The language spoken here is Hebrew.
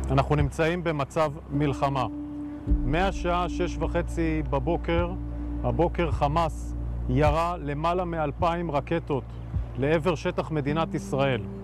אנחנו נמצאים במצב מלחמה. מהשעה 6:30 בבוקר, הבוקר חמאס ירה למעלה מ-2,000 רקטות לעבר שטח מדינת ישראל.